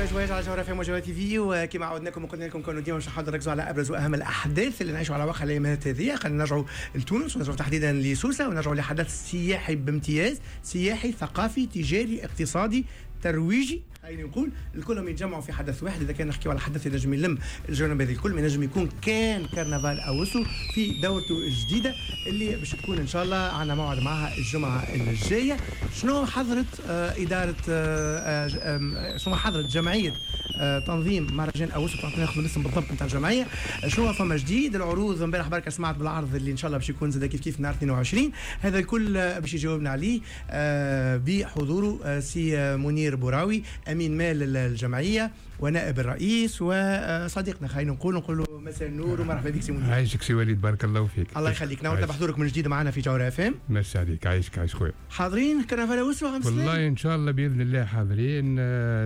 جواج على جوهرة في وجوهرة تي في. وكما عودناكم وقلنا لكم كونوا ديما باش نحاولوا نركزوا على ابرز واهم الاحداث اللي نعيشوا على واقع الايامات هذه. خلينا نرجعوا لتونس ونرجعوا تحديدا لسوسه ونرجعوا لحدث سياحي بامتياز، سياحي ثقافي تجاري اقتصادي ترويجي، خلينا نقول الكلهم يتجمعوا في حدث واحد. اذا كان نحكيو على حدث ينجم يلم الجوانب هذه الكل، ما ينجم يكون كان كرنفال اوسو في دورته الجديده اللي باش تكون ان شاء الله عندنا موعد معها الجمعه الجايه. شنو حضرت اداره شنو حضرت جمعيه تنظيم مهرجان اوسو؟ ناخذ الاسم بالضبط نتاع الجمعيه. شنو فما جديد؟ العروض امبارح بركه سمعت بالعرض اللي ان شاء الله باش يكون زاد كيف نهار 22. هذا الكل باش يجاوبنا عليه بحضوره سي منير بوراوي امين مال الجمعيه ونائب الرئيس وصديقنا. خلينا نقول مساء النور ومرحبا بك سي منير. عايشك سي وليد، بارك الله فيك. الله يخليك. نعود بحضورك من جديد معنا في جوهرة اف ام. ميرسي عليك. عايش خويا. حاضرين كرنفال اوسو عام السلام؟ والله ان شاء الله باذن الله حاضرين.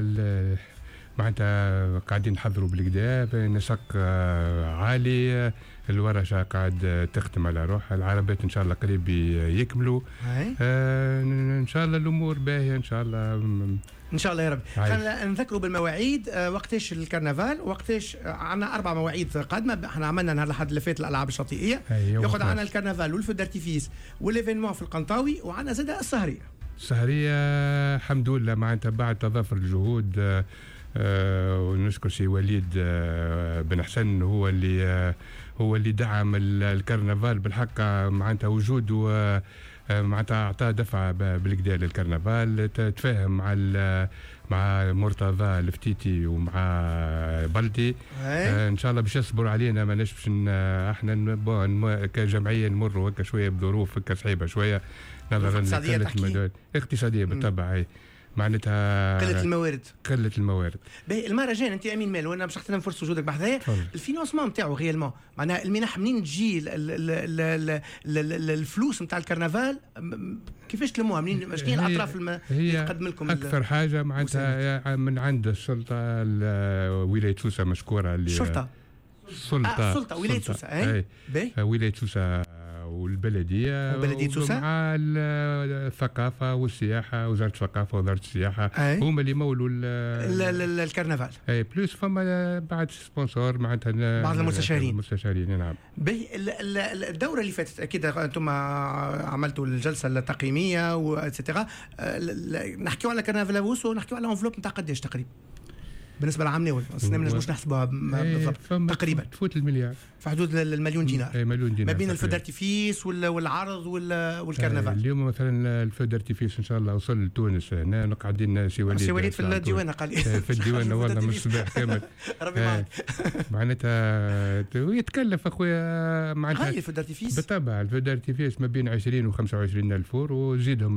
معناتها قاعدين نحضروا بالكدا نسق عالي، الورشه قاعد تختم على روحها، العربات ان شاء الله قريب يكملوا. ان شاء الله الامور باهيه ان شاء الله. ان شاء الله يا رب. خلينا نذكروا بالمواعيد. وقتاش الكرنفال؟ وقتاش عندنا 4 مواعيد قادمه. احنا عملنا نهار الاحد اللي فات الالعاب الشاطئيه، ياخذ عنا الكرنفال والفو دارتيفيس والايفينمون في القنطاوي، وعندنا زاد السهريه. الحمد لله معناتها بعد تضافر الجهود. ونشكر سي وليد بن حسن هو اللي دعم الكرنفال بالحق. معناتها وجوده معناتها اعطاه دفعه بالكدا للكرنفال. تفاهم مع مرتضى الفتيتي ومع بلدي. ان شاء الله باش يصبروا علينا، ما باش احنا كجمعيه نمروا هكا شويه بظروف هكا صعيبه شويه نظرا اقتصاديه بالطبع. معناتها قله الموارد. المهرجان انت امين مال، وانا باش نحترم فرصه وجودك بحذايا. الفينانسمون نتاعو غيالمون معناها المنح منين تجي؟ الفلوس نتاع الكرنفال كيفاش تلموها؟ منين؟ شنو هي الاطراف اللي تقدم لكم؟ اكثر حاجه معناتها من عند السلطه ولايه سوسه مشكوره. اللي السلطه ولايه سوسه. ولايه سوسه والبلديه سوسه مع الثقافه والسياحه، وزاره الثقافه ووزاره السياحه هما اللي مولوا الكرنفال. بلوس فما بعد سبونسور معناتها بعض المستشارين. نعم. الدوره اللي فاتت اكيد انتم عملتوا الجلسه التقييميه واتسيتيرا. نحكيوا على كرنفال اوسو ونحكيوا على انفلوب نتاع قداش تقريبا بالنسبه لعام ناول؟ ما نجموش نحسبوها بالضبط. تقريبا تفوت المليار، في حدود المليون دينار. مليون دينار ما بين الفو دارتيفيس والعرض والكرنفال. اليوم مثلا الفو دارتيفيس ان شاء الله وصل لتونس. هنا قاعدين سي وليد في الديوانه قال في الديوانه والله مش صباح كامل. ربي معك. معناتها يتكلف اخويا معناتها الفو دارتيفيس بالطبع. الفو دارتيفيس ما بين 20 و 25 الف يورو، وزيدهم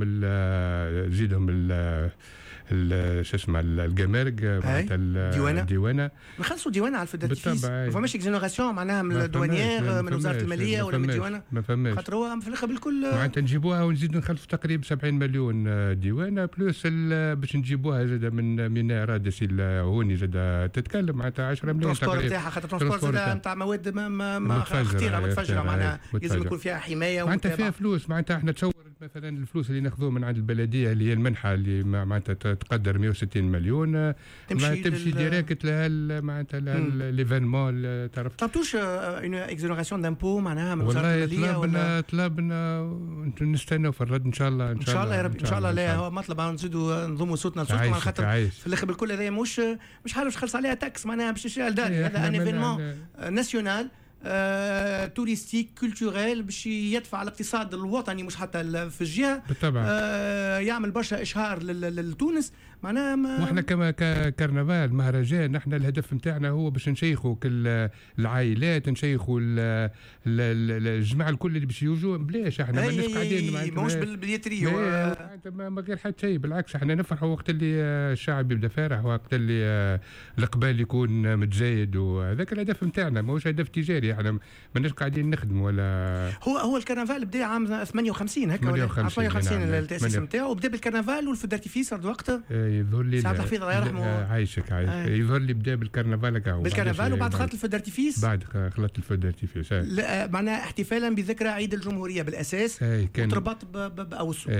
شو اسمه الجمارك معناتها الديوانه. نخلصوا ديوانه على الفو دارتيفيس. ما فماش اكزونيراسيون معناها من الدوانيير من وزاره الماليه ولا من الديوانه؟ ما فماش. خاطر هو في الاخر بالكل معناتها نجيبوها ونزيدوا نخلصوا تقريبا 70 مليون ديوانه، بلوس باش نجيبوها زاد من ميناء رادس هوني زاد تتكلم معناتها 10 مليون تقريبا تاعها. خاطر ترونسبور زاد نتاع مواد ما خطيره متفجره معناها لازم يكون فيها حمايه معناتها فيها فلوس. معناتها احنا تصور مثلا الفلوس اللي ناخذوه من عند البلديه اللي هي المنحه اللي معناتها تقدر 160 مليون تمشي ديريكت لها معناتها ليفينمون. تعرف طلبتوش اون اكزونيراسيون دامبو معناها من وزاره الماليه؟ طلبنا نستناو في الرد ان شاء الله. ان شاء الله يا رب. ان شاء الله. لا هو مطلب نزيدوا نضموا صوتنا لصوتكم خاطر في الاخر بالكل هذا مش حاجه باش نخلص عليها تاكس معناها باش تشري الدار. هذا ان ايفينمون ناسيونال توريستيك كولتوريل باش يدفع على الاقتصاد الوطني مش حتى في الجهه بالطبع. يعمل برشا اشهار لتونس معناها. واحنا كما كرنفال مهرجان احنا الهدف نتاعنا هو باش نشيخوا كل العائلات، نشيخوا الجماعه الكل اللي باش يجوا. بلاش احنا ماناش قاعدين ماهوش بالبليتري ما قال حتى شيء، بالعكس احنا نفرحوا وقت اللي الشعب يبدا فارح، وقت اللي القبال يكون متزايد، وهذاك الهدف نتاعنا ماهوش هدف تجاري. احنا ماناش قاعدين نخدموا ولا هو الكرنفال بدا عام 58 هكا ولا 58 التاسيس نتاعو. بدا بالكرنفال والفو دارتيفيس رد وقته. يظهر لي سعد الحفيظ الله يرحمه. عايشك. يظهر لي بدا بالكرنفال هكا، بالكرنفال وبعد خلط الفو دارتيفيس. بعد خلط الفو دارتيفيس معناها احتفالا بذكرى عيد الجمهوريه بالاساس، وتربط باوسو. نعم.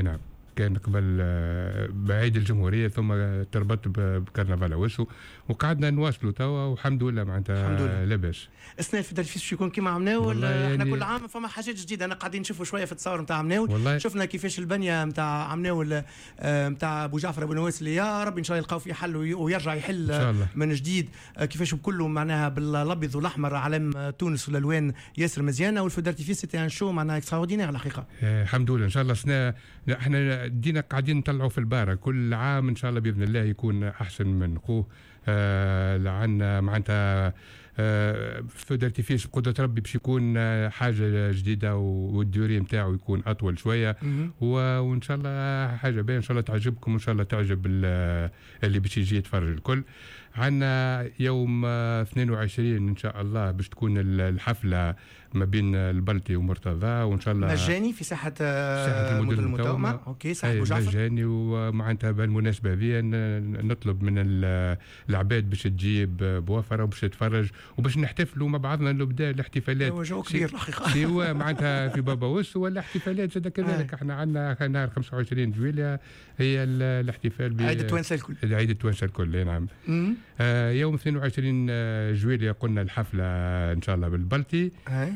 كان قبل بعيد الجمهوريه ثم تربط بكرنفال اوسو وقعدنا نواصلوا توا والحمد لله معناتها لاباس. السنه الفيدالفيس باش يكون كيما عمناول يعني احنا كل عام فما حاجات جديده. انا قاعدين نشوفوا شويه في التصاور نتاع عمناول شفنا كيفاش البنيه نتاع عمناول نتاع ابو جعفر ابو نواس اللي يا رب ان شاء الله يلقاو فيه حل ويرجع يحل من جديد كيفاش بكله معناها بالابيض والاحمر علم تونس والالوان ياسر مزيانه والفيدالفيس سيتي ان شو معناها اكستراوردينير الحقيقه. الحمد لله ان شاء الله سنه احنا دينا قاعدين نطلعوا في البارة كل عام ان شاء الله باذن الله يكون احسن من خوه. لعنا معناتها فيدالتيفيس بقدرة ربي باش يكون حاجة جديدة والديوري نتاعو يكون أطول شوية وإن شاء الله حاجة باهية إن شاء الله تعجبكم وإن شاء الله تعجب اللي باش يجي يتفرج الكل. عندنا يوم 22 إن شاء الله باش تكون الحفلة ما بين البلطي ومرتضى وإن شاء الله مجاني في ساحة المدن المتوأمة. أوكي ساحة أبو جعفر مجاني. ومعناتها بالمناسبة هذه نطلب من العباد باش تجيب بوفرة وباش تتفرج وباش نحتفلوا مع بعضنا نبدا الاحتفالات. جو كبير الحقيقة سواء معناتها في بابا وس ولا احتفالات زاد كذلك. احنا عندنا نهار 25 جويلية هي الاحتفال بعيد التوانسة الكل. عيد التوانسة الكل نعم. يوم 22 جويلية قلنا الحفلة ان شاء الله بالبلطي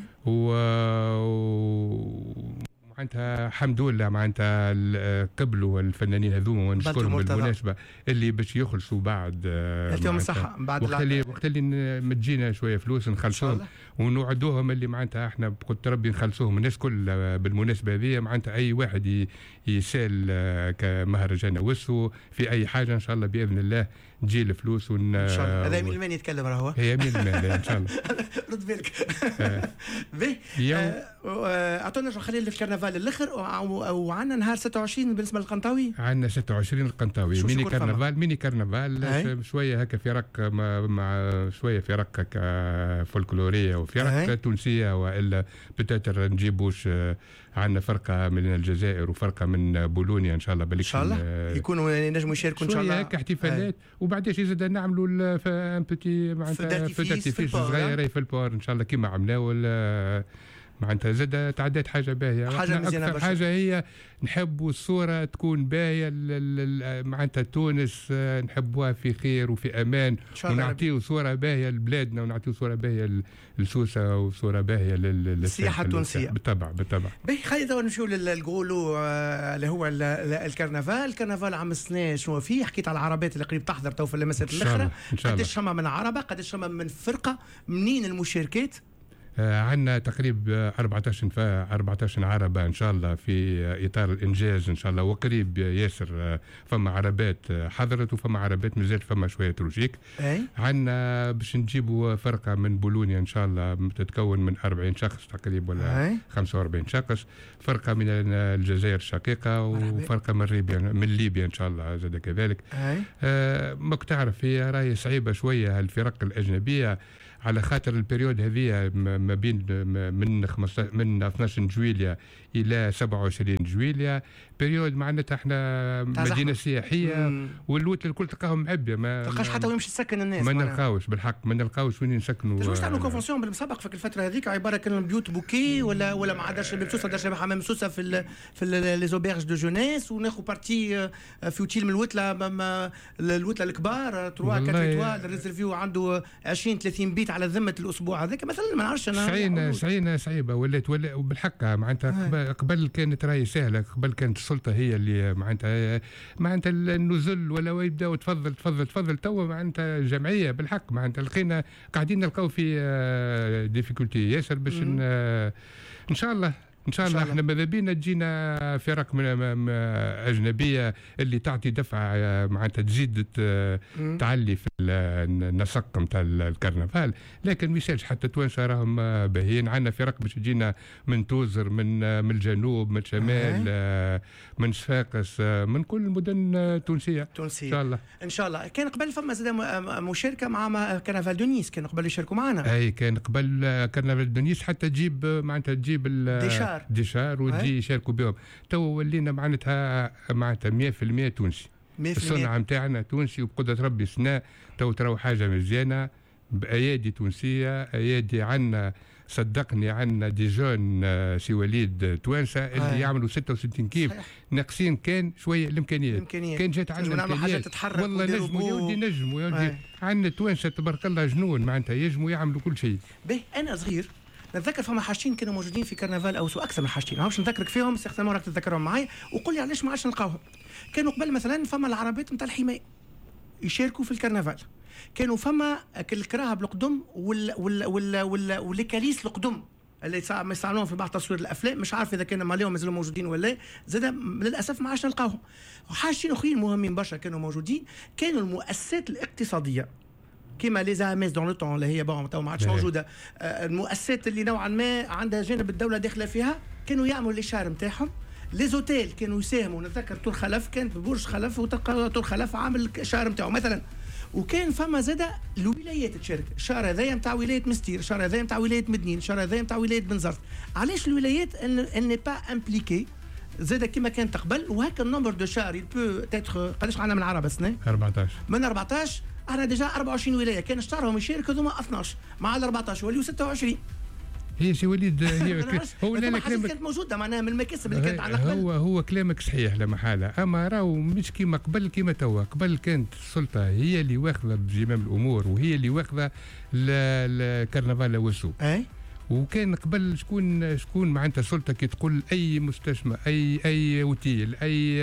معناتها الحمد لله معناتها قبلوا الفنانين هذوما ونشكرهم بالمناسبه اللي باش يخلصوا بعد يعطيهم الصحه بعد وقت اللي متجينا شويه فلوس نخلصوهم ونوعدوهم اللي معناتها احنا قلت ربي نخلصوهم الناس كل بالمناسبه هذه معناتها اي واحد يسال كمهرجان وسو في اي حاجه ان شاء الله باذن الله تجي الفلوس ان شاء الله. هذا يمين المال يتكلم راهو هي يمين المال ان شاء الله رد بالك اعطونا خلينا الكرنفال الاخر وعندنا نهار 26 بالنسبه للقنطاوي. عندنا 26 القنطاوي ميني كرنفال شويه هكا فرق مع شويه فرق فولكلوريه وفرق تونسيه والا بتاتر نجيبوش. عندنا فرقه من الجزائر وفرقه من بولونيا ان شاء الله بالك ان شاء الله يكونوا ينجموا يشاركوا ان شاء الله هكا احتفالات وبعدين زاد نعملوا ان بوتي معناتها فيدالتيفيس صغيره في البور ان شاء الله كيما عملناه معناتها زاد تعدات حاجه باهيه. اكثر حاجه هي نحبوا الصوره تكون باهيه معناتها تونس نحبوها في خير وفي امان ونعطيو صوره باهيه لبلادنا ونعطيو صوره باهيه لسوسه وصوره باهيه للسياحه التونسيه بالطبع. خلينا دابا نمشيو للغولو اللي هو الكرنفال عام السنه شنو فيه. حكيت على العربات اللي قريب تحضر تو في اللمسات الاخرى. قداش فما من عربه قداش فما من فرقه منين المشاركات؟ عندنا تقريبا 14 عربة إن شاء الله في إطار الإنجاز إن شاء الله وقريب ياسر. فما عربات حضرت وفما عربات مازالت فما شوية تروجيك. عندنا باش نجيبوا فرقة من بولونيا إن شاء الله تتكون من 40 شخص تقريبا ولا 45 شخص. فرقة من الجزائر الشقيقة وفرقة من ليبيا إن شاء الله زاد كذلك. ما كنت تعرف هي راهي صعيبة شوية الفرق الأجنبية على خاطر البريود هذه ما بين من 12 جويلية إلى 27 جويلية بريود معناتها احنا مدينة سياحية واللوت الكل تلقاهم معبية ما تلقاش حتى وين يمشي يسكن الناس. ما نلقاوش بالحق ما نلقاوش وين نسكنوا. واش تعملوا كونفونسيون بالمسابق في الفترة هذيك عبارة كان بيوت بوكي ولا ما عادش بسوسة دارش حمام سوسة في لي زوبيرج دو جونيس وناخذ بارتي في اوتيل من الوتلة الكبار 3 4 ايطوال الريزرفيو عنده 20 30 بيت على ذمة الأسبوع هذاك مثلا ما نعرفش أنا صعيبة ولات وبالحق معناتها قبل كانت راهي سهلة. قبل كانت السلطة هي اللي معناتها النزل ولا يبداو تفضل توا معناتها جمعية بالحق معناتها لقينا قاعدين نلقاو في ديفيكولتي ياسر باش إن شاء الله احنا ماذا بينا تجينا فرق من اجنبيه اللي تعطي دفعه معناتها تزيد تعلي في النسق نتاع الكرنفال. لكن ما يسالش حتى توانسه راهم باهيين. عندنا فرق باش تجينا من توزر من الجنوب من الشمال من صفاقس من كل المدن التونسيه ان شاء الله. كان قبل فما زاد مشاركه مع كرنفال دونيس كانوا قبل يشاركوا معنا. اي كان قبل كرنفال دونيس حتى تجيب ديشار وتجي يشاركوا بهم. تو ولينا معناتها 100% تونسي. الصنعة نتاعنا تونسي وبقدرة ربي السنة تو ترى حاجة مزيانة بأيادي تونسية. أيادي عنا صدقني عندنا دي جون سي وليد توانسه اللي يعملوا 66 كيف ناقصين كان شويه الامكانيات. كان جات عندنا امكانيات والله نجموا يا ودي نجموا يا ودي. عندنا توانسه تبارك الله جنون معناتها يجموا يعملوا كل شيء. باهي انا صغير نتذكر فما حاجتين كانوا موجودين في كرنفال او اكثر من حاجتين، ماهوش نذكرك فيهم سيغتامون راك تتذكرهم معايا وقول لي علاش ما عادش نلقاوهم. كانوا قبل مثلا فما العربات نتاع الحمايه يشاركوا في الكرنفال، كانوا فما الكراهب القدم والكاليس القدم اللي ما يستعملوهم في بعض تصوير الافلام، مش عارف اذا كانوا اليوم مازالوا موجودين ولا زاد للاسف ما عادش نلقاوهم. وحاجتين اخرين مهمين برشا كانوا موجودين، كانوا المؤسسات الاقتصاديه كيما لي زاميس دون لو طون اللي هي بون تو ما عادش موجوده، المؤسسات اللي نوعا ما عندها جانب الدوله داخله فيها كانوا يعملوا الاشاره نتاعهم. لي زوتيل كانوا يساهموا، نتذكر طول خلف كانت ببرج خلف وتلقى طول خلف عامل الشهر نتاعو مثلا. وكان فما زاده الولايات تشارك، الشهر هذايا نتاع ولايه مستير، الشهر هذايا نتاع ولايه مدنين، الشهر هذايا نتاع ولايه بنزرت. علاش الولايات ان با امبليكي زاده كيما كانت قبل؟ وهكا النمبر دو شهر يبو تاتر قداش عندنا من عرب السنه؟ 14 من 14 احنا ديجا 24 ولايه كان شهرهم يشارك هذوما 12 مع ال 14 وليو 26. هي سي وليد هو لا كلامك كانت موجوده معناها من المكاسب اللي كانت عندنا قبل. هو كلامك صحيح لا محاله، اما راهو مش كيما قبل كيما توا. قبل كانت السلطه هي اللي واخذه بزمام الامور وهي اللي واخذه الكرنفال وسو. وكان قبل شكون معناتها السلطه كي تقول اي مستشفى اي اوتيل اي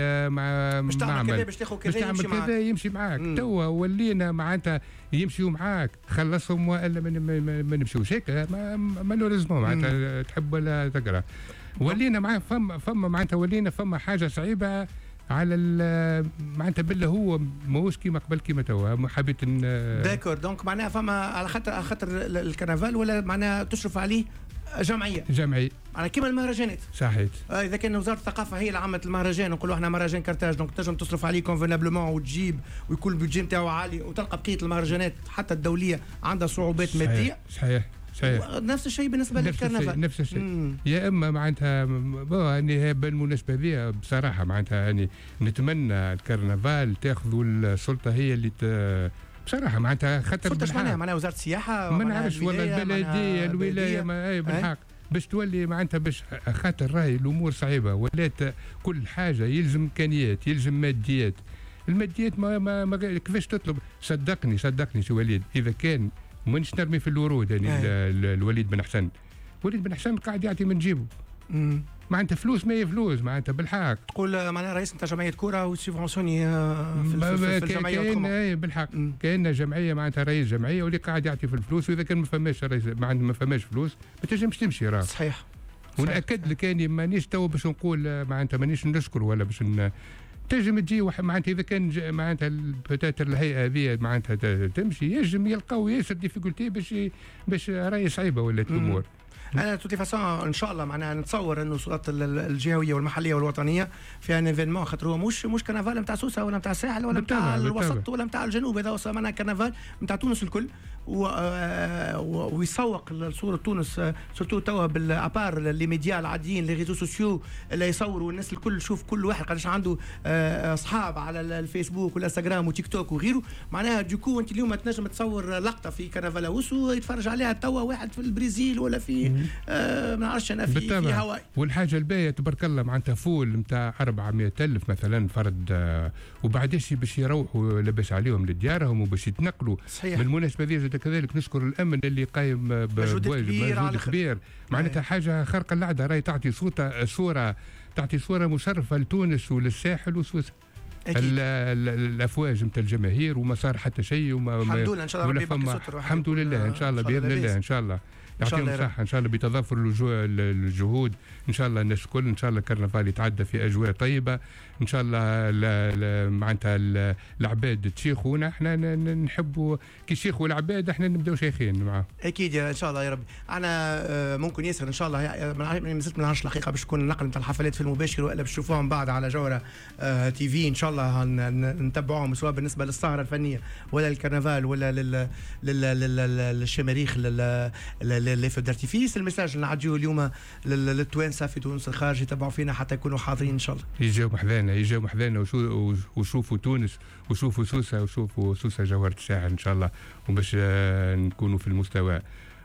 معمل باش تعمل كذا يمشي معاك. توا ولينا معناتها يمشيوا معاك خلصهم والا ما نمشيوش هيك مالوريزمون معناتها تحب ولا تقرا. ولينا معاه فما معناتها ولينا فما حاجه صعيبه على معناتها بالله هو ماهوش كيما قبل كيما توا. حبيت داكور دونك معناها فما على خاطر الكرنفال ولا معناها تشرف عليه جمعيه على كيما المهرجانات. صحيح. اذا كان وزاره الثقافه هي اللي عملت المهرجان نقولوا احنا مهرجان كارتاج دونك تنجم تصرف عليه كونفينابلمون وتجيب ويكون البيدجي نتاعو عالي وتلقى بقيه المهرجانات حتى الدوليه عندها صعوبات ماديه. صحيح. نفس الشيء بالنسبه للكرنفال. نفس الشيء. يا اما معناتها يعني بالمناسبه ذي بصراحه معناتها يعني نتمنى الكرنفال تاخذوا السلطه هي اللي بصراحه معناتها خاطر سلطه معناها وزاره السياحه ما نعرفش ولا البلديه الولايه بالحق باش تولي معناتها باش خاطر راهي الامور صعيبه ولات كل حاجه يلزم امكانيات يلزم ماديات. الماديات ما كيفاش تطلب. صدقني سي وليد اذا كان مانيش نرمي في الورود يعني الوليد بن حسن. وليد بن حسن قاعد يعطي من جيبه معناتها فلوس ما هي فلوس معناتها بالحق. تقول معناها رئيس نتاع جمعيه كوره وسيفونسيوني في الجمعيه بالحق كاين جمعيه معناتها رئيس جمعيه واللي قاعد يعطي في الفلوس واذا كان ما فماش رئيس ما فماش فلوس ما تنجمش تمشي راه. صحيح. ونأكد لك اني مانيش تو باش نقول معناتها مانيش نشكر ولا باش تنجم تجي معناتها اذا كان معناتها بتاتر الهيئه هذه معناتها تمشي ينجم يلقاو ياسر ديفيكولتي باش راهي صعيبه ولات الامور. انا توتي فاسون ان شاء الله معناها نتصور انه السلطات الجهويه والمحليه والوطنيه فيها ان ايفينمون خاطر هو مش كرنفال نتاع سوسه ولا نتاع الساحل ولا نتاع الوسط ولا نتاع الجنوب، هذا معناها كرنفال نتاع تونس الكل ويسوق لصوره تونس سورتو توا بالابار لي ميديا العاديين لي ريزو سوسيو اللي يصوروا الناس الكل تشوف كل واحد قداش عنده اصحاب على الفيسبوك والانستغرام وتيك توك وغيره. معناها دوكو انت اليوم تنجم تصور لقطه في كرنفال وسو يتفرج عليها توا واحد في البرازيل ولا في ما نعرفش انا في هواي. والحاجه الباهيه تبارك الله معناتها فول نتاع 400,000 مثلا فرد وبعدش باش يروحوا لاباس عليهم لديارهم وباش يتنقلوا. صحيح. بالمناسبه هذه كذلك نشكر الامن اللي قايم بمجهود كبير معناتها حاجه خارقه العاده راهي تعطي صوره مشرفه لتونس وللساحل وسويسرا. الافواج نتاع الجماهير وما صار حتى شيء الحمد لله ان شاء الله الحمد لله ان شاء الله باذن الله ان شاء الله يعطيهم الصحة ان شاء الله بتضافر الجهود ان شاء الله الناس الكل ان شاء الله الكرنفال يتعدى في اجواء طيبه ان شاء الله معناتها العباد تشيخونا احنا نحبوا كي يشيخوا العباد احنا نبداو شيخين معاهم اكيد ان شاء الله يا ربي. انا ممكن ياسر ان شاء الله مازلت ما نعرفش الحقيقه باش تكون النقل نتاع الحفلات في المباشر والا باش تشوفوهم بعد على جوره تي في ان شاء الله نتبعوهم سواء بالنسبه للسهره الفنيه ولا للكرنفال ولا للشماريخ لي فو دارتيفيس. المساج اللي نعديوه اليوم للتوانسه في تونس الخارج يتبعوا فينا حتى يكونوا حاضرين ان شاء الله. يجاو محذانا وشوفوا تونس وشوفوا سوسه جوهرة الساحل ان شاء الله وباش نكونوا في المستوى.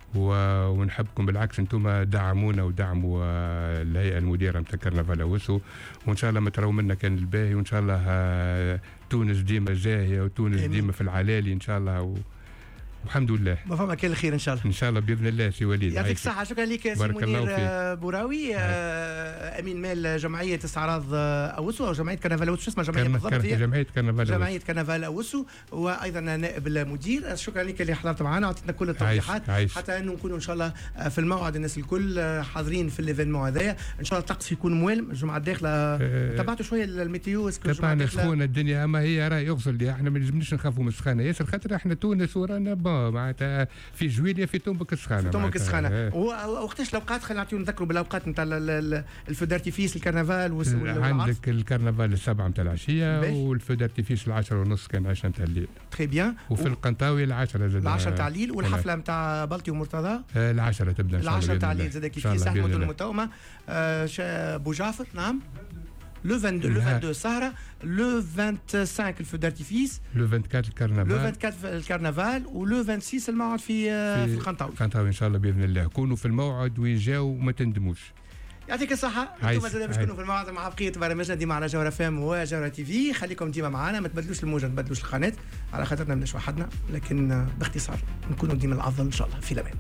ونحبكم بالعكس انتم دعمونا ودعموا الهيئه المديره نتاع كرنفال اوسو، وان شاء الله ما تراو منا كان الباهي، وان شاء الله تونس ديما زاهيه وتونس ديما في العلالي ان شاء الله والحمد لله. ما فما كان الخير ان شاء الله. ان شاء الله باذن الله سي وليد. يعطيك الصحه. شكرا لك سي منير بوراوي، امين مال جمعيه استعراض اوسو او جمعيه كرنفال اوسو. شو اسمها جمعيه بالضبط؟ جمعيه كرنفال اوسو، وايضا نائب المدير. شكرا لك اللي حضرت معنا وعطيتنا كل التوضيحات حتى انه نكونوا ان شاء الله في الموعد، الناس الكل حاضرين في الايفينمون هذايا. ان شاء الله الطقس يكون موالم الجمعه الداخله. تبعتوا شويه الميتيو؟ تبعنا سخونه الدنيا، اما هي راهي يغسل لي احنا ما نجمناش نخافوا من السخانه ياسر، خاطر احنا تونس ورانا معناتها في جويليا في تومبك السخانه. تومبك السخانه. وقتاش الاوقات؟ خلينا نعطيو نذكروا بالاوقات نتاع الفو دارتيفيس الكرنفال. عندك الكرنفال السبعة نتاع العشيه، والفو دارتيفيس 10:30 كان 10 نتاع الليل. تري بيان. وفي القنطاوي 10 زاد 10 نتاع الليل. والحفله نتاع بلطي ومرتضى 10 تبدا ان شاء الله. 10 نتاع الليل زاد كيف احمد المتومه بو جعفر. نعم. Le 22 سهرة، le 25 الفو دارتيفيس، le 24 الكرنفال، le 24 الكرنفال، و le 26 الموعد في القنطاوي. القنطاوي ان شاء الله باذن الله. كونوا في الموعد ويجاو وما تندموش. يعطيك الصحة. انتم زاد باش تكونوا في الموعد مع بقية برامجنا ديما على جوهرة فام وجوهرة تي في. خليكم ديما معنا، ما تبدلوش الموجة، ما تبدلوش القناة، على خاطرنا ماناش وحدنا، لكن باختصار نكونوا ديما الأفضل ان شاء الله. في الأمان.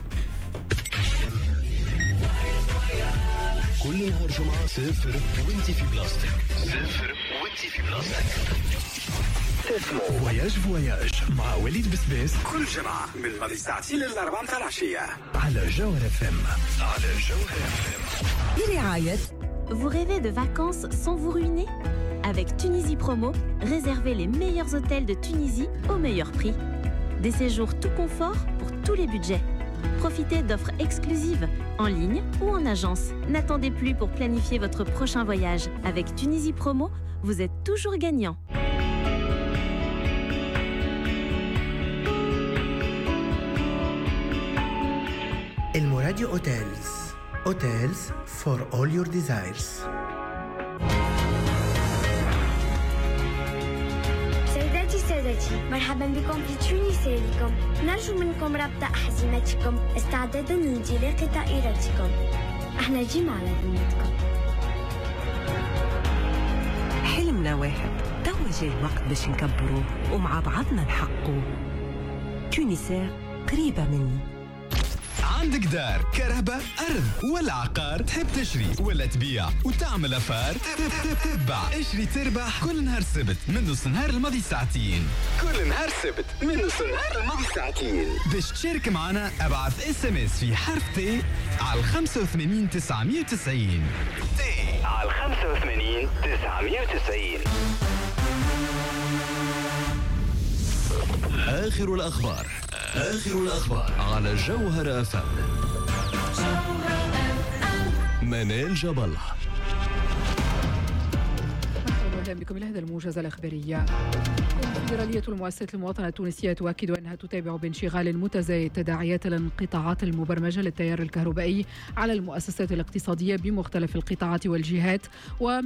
كل نهار جمعة 0 وانتي في بلاصتك. 0 وانتي في بلاصتك. اسمه فواياج مع وليد بسبيس كل جمعة من بعد الساعتين للأربعة متاع العشية على جوهرة فم. برعاية. Vous rêvez de vacances sans vous ruiner? Avec Tunisie Promo, réservez les meilleurs hôtels de Tunisie au meilleur prix. Des séjours tout confort pour tous les budgets. Profitez d'offres exclusives en ligne ou en agence. N'attendez plus pour planifier votre prochain voyage. Avec Tunisie Promo, vous êtes toujours gagnant. الموراديو Hotels. Hotels for all your desires. سادتي، مرحبا بكم في تونسيليكم. نرجو منكم ربط أحزمتكم استعدادا لانطلاق طائرتكم. احنا جينا على ذمتكم. حلمنا واحد، توا جاي الوقت باش نكبروه ومع بعضنا نحققوه. تونسير قريبة مني. عندك دار، كهرباء، أرض ولا عقار، تحب تشري ولا تبيع وتعمل أفار؟ تبع اشري تربح كل نهار سبت من نص النهار الماضي ساعتين. كل نهار سبت من نص النهار الماضي ساعتين. باش تشارك معنا ابعث SMS في حرف تي على 85 990. تي على 85 990. آخر الأخبار على جوهرة فم. منال جبل. أهلا بكم إلى هذا الموجز الإخبارية. فيدرالية المؤسسات المواطنة التونسية تؤكد أنها تتابع بانشغال متزايد تداعيات الانقطاعات المبرمجة للتيار الكهربائي على المؤسسات الاقتصادية بمختلف القطاعات والجهات.